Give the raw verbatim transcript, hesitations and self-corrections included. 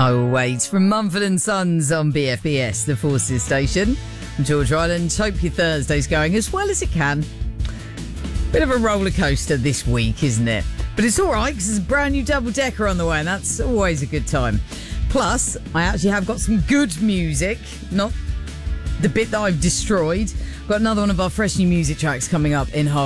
Oh, wait, from Mumford and Sons on B F B S, the Forces station. I'm George Ryland. Hope your Thursday's going as well as it can. Bit of a roller coaster this week, isn't it? But it's all right because there's a brand new double-decker on the way and that's always a good time. Plus, I actually have got some good music, not the bit that I've destroyed. Got another one of our fresh new music tracks coming up in half